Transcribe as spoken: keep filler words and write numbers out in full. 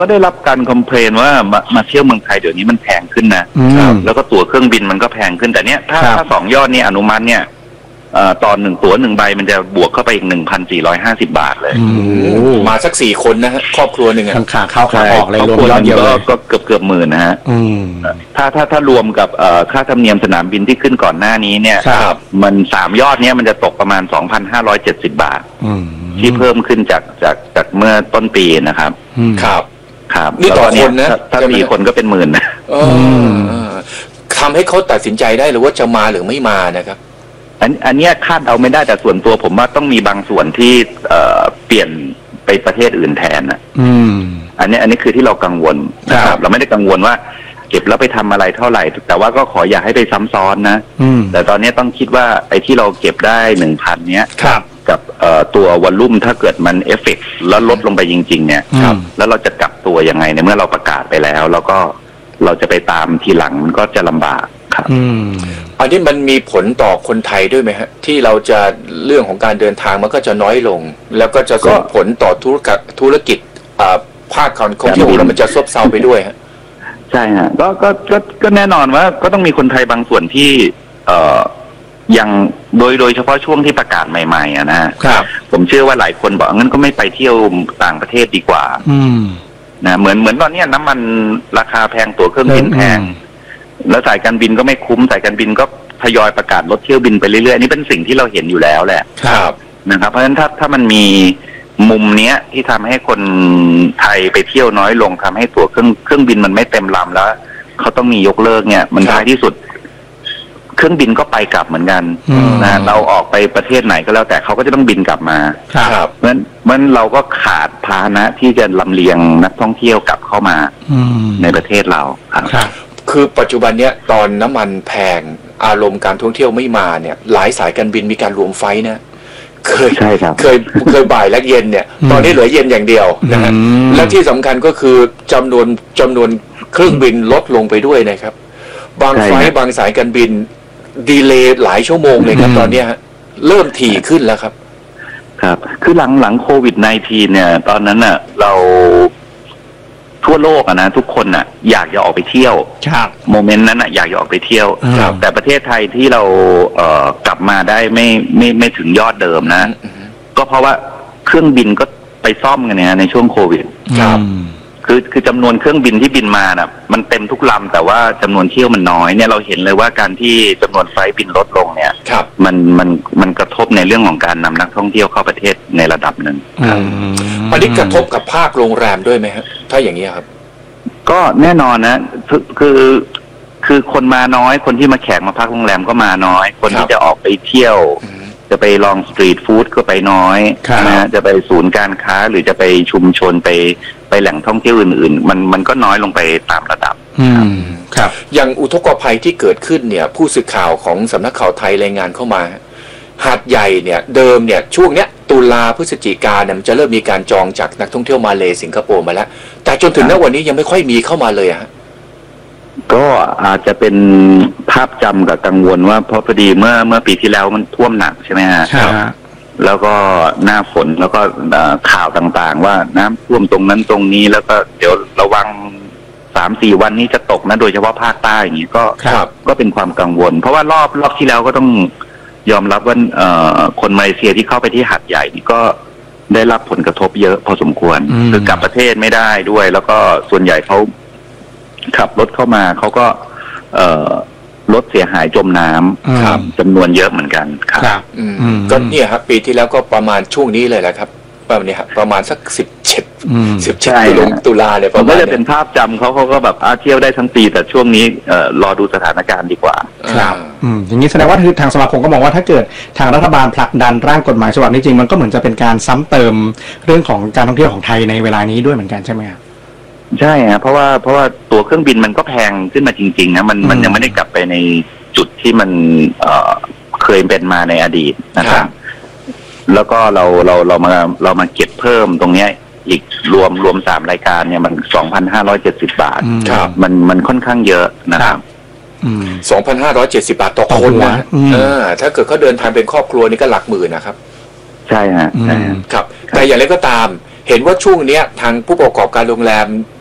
ก็ได้รับการคอมเพลนว่ามามาเที่ยวเมืองไทยเดี๋ยวนี้มันแพงขึ้นนะแล้วก็ตั๋วเครื่องบินมันก็แพงขึ้นแต่เนี้ยถ้าถ้าสองยอดนี้อนุมัติเนี่ยตอนหนึ่งตั๋วหนึ่งใบมันจะบวกเข้าไปอีกหนึ่งพันสี่ร้อยห้าสิบบาทเลยมาสักสี่คนนะฮะครอบครัวหนึ่งทั้งขาเข้าขาออกเลยรวมยอดเดียวก็เกือบเกือบหมื่นนะฮะถ้าถ้าถ้ารวมกับค่าธรรมเนียมสนามบินที่ขึ้นก่อนหน้านี้เนี่ยมันสามยอดเนี้ยมันจะตกประมาณสองพันห้าร้อยเจ็ดสิบบาทที่เพิ่มขึ้นจากจากจากเมื่อต้นปีนะครับครับครับนี่ต่อคนนะถ้าสี่คนก็เป็นหมื่นนะทำให้เขาตัดสินใจได้หรือว่าจะมาหรือไม่มานะครับอันอันนี้คาดเดาไม่ได้แต่ส่วนตัวผมว่าต้องมีบางส่วนที่เอ่อเปลี่ยนไปประเทศอื่นแทนนะอืมอันนี้อันนี้คือที่เรากังวลนะครับเราไม่ได้กังวลว่าเก็บแล้วไปทำอะไรเท่าไหร่แต่ว่าก็ขออย่าให้ไปซ้ำซ้อนนะแต่ตอนนี้ต้องคิดว่าไอ้ที่เราเก็บได้หนึ่งพันเนี้ยกับเอ่อตัววอลลุ่มถ้าเกิดมันเอฟเฟกต์แล้วลดลงไปจริงๆเนี่ยแล้วเราจะกลับตัวยังไงในเมื่อเราประกาศไปแล้วแล้วก็เราจะไปตามทีหลังมันก็จะลำบากครับอันนี้มันมีผลต่อคนไทยด้วยไหมฮะที่เราจะเรื่องของการเดินทางมันก็จะน้อยลงแล้วก็จะส่งผลต่อธุรกิจธุรกิจภาคการท่องเที่ยวแล้วมันจะซบเซาไปด้วยฮะใช่ฮะก็ก็ก็ก็แน่นอนว่าก็ต้องมีคนไทยบางส่วนที่เอ่อยังโดยโดยเฉพาะช่วงที่ประกาศใหม่ๆอ่ะนะครับผมเชื่อว่าหลายคนบอกงั้นก็ไม่ไปเที่ยวต่างประเทศดีกว่าอืมนะเหมือนเหมือนตอนนี้น้ำมันราคาแพงตั๋วเครื่องบินแพงแล้วสายการบินก็ไม่คุ้มสายการบินก็ทยอยประกาศลดเที่ยวบินไปเรื่อยๆนี่เป็นสิ่งที่เราเห็นอยู่แล้วแหละครับนะครับเพราะฉะนั้นถ้าถ้ามันมีมุมเนี้ยที่ทำให้คนไทยไปเที่ยวน้อยลงทำให้ตั๋วเครื่องเครื่องบินมันไม่เต็มลำแล้วเขาต้องมียกเลิกเนี่ยมันท้ายที่สุดเครื่องบินก็ไปกลับเหมือนกันนะเราออกไปประเทศไหนก็แล้วแต่เขาก็จะต้องบินกลับมาครับเพราะฉะนั้นมันเราก็ขาดพาหนะที่จะลำเลียงนักท่องเที่ยวกลับเข้ามาในประเทศเราครับคือปัจจุบันเนี้ยตอนน้ำมันแพงอารมณ์การท่องเที่ยวไม่มาเนี่ยหลายสายการบินมีการรวมไฟนะเคยใช่ครับเคยเคยบ่ายและเย็นเนี่ยตอนนี้เหลือเย็นอย่างเดียวนะฮะและที่สำคัญก็คือจำนวนจำนวนเครื่องบินลดลงไปด้วยนะครับบางไฟบางสายการบินดีเลย์หลายชั่วโมงเลยครับตอนนี้ฮะเริ่มถี่ขึ้นแล้วครับครับคือหลังหลังโควิด สิบเก้า เนี่ยตอนนั้นน่ะเราทั่วโลกอะนะทุกคนอะอยากจะออกไปเที่ยวโมเมนต์นั้นอะอยากจะออกไปเที่ยวแต่ประเทศไทยที่เราเอ่อกลับมาได้ไม่ไม่ไม่ถึงยอดเดิมนะก็เพราะว่าเครื่องบินก็ไปซ่อมกันเนี่ยในช่วงโควิดครับคือคือจำนวนเครื่องบินที่บินมาน่ะมันเต็มทุกลำแต่ว่าจำนวนเที่ยวมันน้อยเนี่ยเราเห็นเลยว่าการที่จำนวนไฟล์บินลดลงเนี่ยมันมันมันกระทบในเรื่องของการนำนักท่องเที่ยวเข้าประเทศในระดับหนึ่งอันนี้กระทบกับภาคโรงแรมด้วยไหมครับถ้าอย่างนี้ครับก็แน่นอนนะคือคือคนมาน้อยคนที่มาแขกมาพักโรงแรมก็มาน้อยคนที่จะออกไปเที่ยวจะไปลองสตรีทฟู้ดก็ไปน้อยนะจะไปศูนย์การค้าหรือจะไปชุมชนไปไปแหล่งท่องเที่ยวอื่นๆมันมันก็น้อยลงไปตามระดับครับอย่างอุทกภัยที่เกิดขึ้นเนี่ยผู้สื่อข่าวของสำนักข่าวไทยรายงานเข้ามาหาดใหญ่เนี่ยเดิมเนี่ยช่วงเนี้ยตุลาพฤศจิกาเนี่ยมันจะเริ่มมีการจองจากนักท่องเที่ยวมาเลสิงคโปร์มาแล้วแต่จนถึงณวันนี้ยังไม่ค่อยมีเข้ามาเลยฮะก็อาจจะเป็นภาพจำกับกังวลว่าเพราะพอดีเมื่อเมื่อปีที่แล้วมันท่วมหนักใช่ไหมฮะแล้วก็หน้าฝนแล้วก็ข่าวต่างๆว่าน้ำท่วมตรงนั้นตรงนี้แล้วก็เดี๋ยวระวังสามสี่วันนี้จะตกนะโดยเฉพาะภาคใต้อย่างนี้ก็ก็เป็นความกังวลเพราะว่ารอบรอบที่แล้วก็ต้องยอมรับว่าคนมาเลเซียที่เข้าไปที่หาดใหญ่นี่ก็ได้รับผลกระทบเยอะพอสมควรคือกลับประเทศไม่ได้ด้วยแล้วก็ส่วนใหญ่เขาขับรถเข้ามาเขาก็รถเสียหายจมน้ำจำนวนเยอะเหมือนกันครับก็เนี่ยครับปีที่แล้วก็ประมาณช่วงนี้เลยแหละครับประมาณนี้ครับประมาณสักสิบเจ็ดสิบเจ็ดตุลาเนี่ยผมก็จะเป็นภาพจำเขาเขาก็แบบเที่ยวได้ทั้งปีแต่ช่วงนี้รอดูสถานการณ์ดีกว่าครับอย่างนี้แสดงว่าทางสมาคมก็มองว่าถ้าเกิดทางรัฐบาลผลักดันร่างกฎหมายฉบับนี้จริงมันก็เหมือนจะเป็นการซ้ำเติมเรื่องของการท่องเที่ยวของไทยในเวลานี้ด้วยเหมือนกันใช่ไหมครับใช่ฮะเพราะว่าเพราะว่าตัวเครื่องบินมันก็แพงขึ้นมาจริงๆนะมันมันยังไม่ได้กลับไปในจุดที่มันเอ่อเคยเป็นมาในอดีตนะครับแล้วก็เราเราเรามาเรามาเก็บเพิ่มตรงเนี้ยอีกรวมรวมสามรายการเนี่ยมัน สองพันห้าร้อยเจ็ดสิบ บาทมันมันค่อนข้างเยอะนะครับสองพันห้าร้อยเจ็ดสิบ บาทต่อคนนะเออถ้าเกิดเขาเดินทางเป็นครอบครัวนี่ก็หลักหมื่นนะครับใช่ฮะครับแต่อย่างไรก็ตามเห็นว่าช่วงเนี้ยทางผู้ประกอบการโรงแรม